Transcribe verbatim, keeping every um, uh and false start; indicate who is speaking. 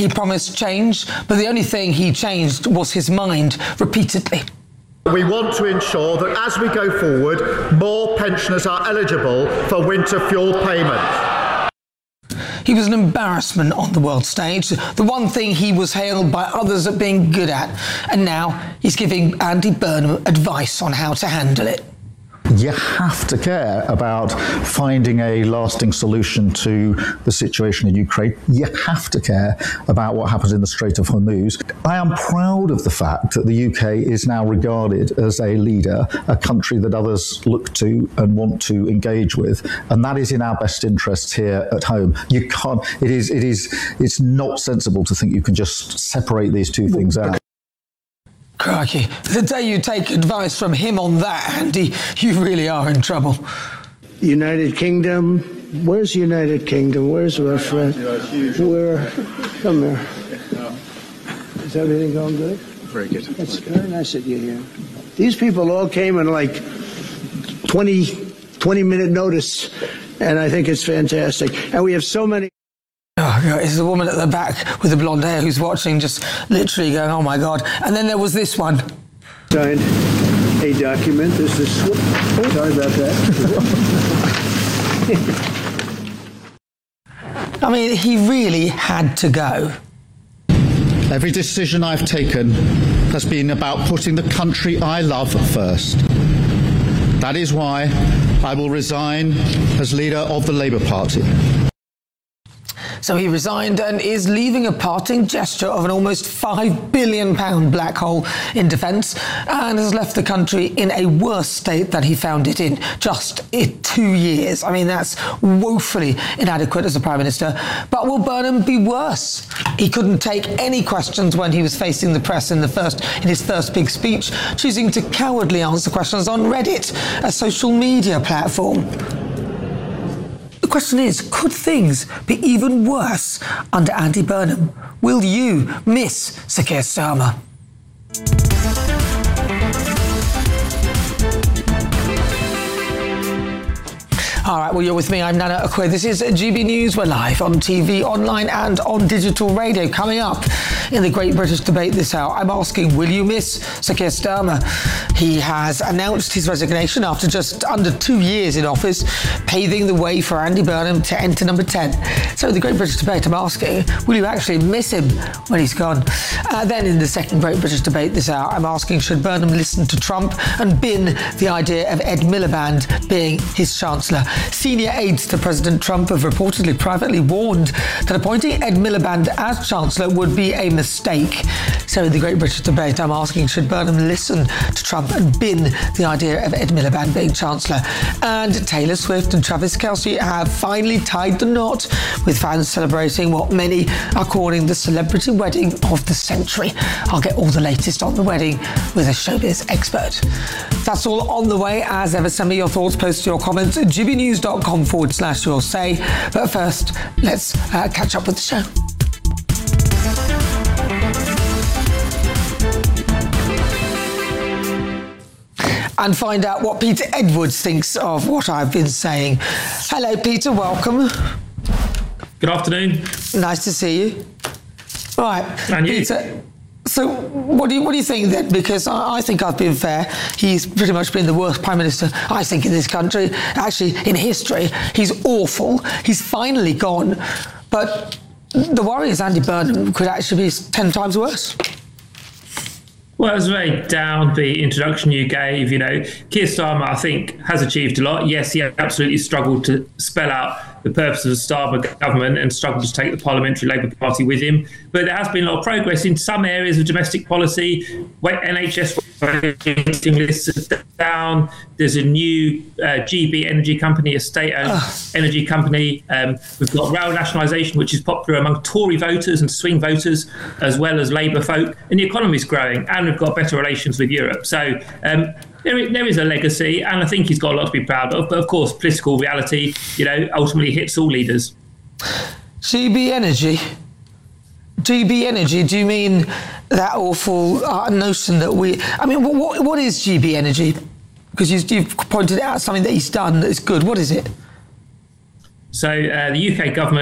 Speaker 1: he promised change, but the only thing he changed was his mind repeatedly.
Speaker 2: We want to ensure that as we go forward, more pensioners are eligible for winter fuel payments.
Speaker 1: He was an embarrassment on the world stage, the one thing he was hailed by others at being good at. And now he's giving Andy Burnham advice on how to handle it.
Speaker 3: You have to care about finding a lasting solution to the situation in Ukraine. You have to care about what happens in the Strait of Hormuz. I am proud of the fact that the U K is now regarded as a leader, a country that others look to and want to engage with, and that is in our best interests here at home. You can't. It is. It is. It's not sensible to think you can just separate these two things out.
Speaker 1: Crikey, the day you take advice from him on that, Andy, you really are in trouble.
Speaker 4: United Kingdom, where's United Kingdom? Where's our friend? Where? Come here. Is everything going good?
Speaker 2: Very good.
Speaker 4: That's very nice of you here. These people all came in like twenty, twenty minute notice, and I think it's fantastic. And we have so many.
Speaker 1: Oh, God, it's the woman at the back with the blonde hair who's watching, just literally going, oh, my God. And then there was this one.
Speaker 4: Signed a document. This is... Sorry about that.
Speaker 1: I mean, he really had to go.
Speaker 3: Every decision I've taken has been about putting the country I love first. That is why I will resign as leader of the Labour Party.
Speaker 1: So he resigned and is leaving a parting gesture of an almost five billion pound black hole in defence, and has left the country in a worse state than he found it in just in two years. I mean, that's woefully inadequate as a Prime Minister. But will Burnham be worse? He couldn't take any questions when he was facing the press in the first in his first big speech, choosing to cowardly answer questions on Reddit, a social media platform. The question is, could things be even worse under Andy Burnham? Will you miss Sir Keir Starmer? All right, well, you're with me. I'm Nana Akwe. This is G B News. We're live on T V, online and on digital radio. Coming up in the Great British Debate this hour, I'm asking, will you miss Sir Keir Starmer? He has announced his resignation after just under two years in office, paving the way for Andy Burnham to enter number ten. So the Great British Debate, I'm asking, will you actually miss him when he's gone? Uh, then in the second Great British Debate this hour, I'm asking, should Burnham listen to Trump and bin the idea of Ed Miliband being his Chancellor? Senior aides to President Trump have reportedly privately warned that appointing Ed Miliband as Chancellor would be a mistake. So in the Great British Debate, I'm asking, should Burnham listen to Trump and bin the idea of Ed Miliband being Chancellor? And Taylor Swift and Travis Kelce have finally tied the knot, with fans celebrating what many are calling the celebrity wedding of the century. I'll get all the latest on the wedding with a showbiz expert. That's all on the way. As ever, send me your thoughts, post your comments at gbnews.com forward slash your say. But first, let's uh, catch up with the show. And find out what Peter Edwards thinks of what I've been saying. Hello, Peter, welcome.
Speaker 5: Good afternoon.
Speaker 1: Nice to see you. All right,
Speaker 5: and you.
Speaker 1: Peter. So what do you what do you think then? Because I, I think I've been fair. He's pretty much been the worst Prime Minister, I think, in this country. Actually, in history, he's awful. He's finally gone. But the worry is Andy Burnham could actually be ten times worse.
Speaker 5: Well, it was a very downbeat introduction you gave. You know, Keir Starmer, I think, has achieved a lot. Yes, he absolutely struggled to spell out the purpose of the Starmer government and struggled to take the Parliamentary Labour Party with him. But there has been a lot of progress in some areas of domestic policy. N H S waiting lists are down. There's a new uh, G B energy company, a state-owned energy company. Um, we've got rail nationalisation, which is popular among Tory voters and swing voters, as well as Labour folk. And the economy is growing, and we've got better relations with Europe. So um, there is, there is a legacy, and I think he's got a lot to be proud of. But of course, political reality, you know, ultimately hits all leaders.
Speaker 1: G B Energy. G B Energy, do you mean that awful uh, notion that we... I mean, what, what is G B Energy? Because you, you've pointed out something that he's done that is good. What is it?
Speaker 5: So uh, the U K government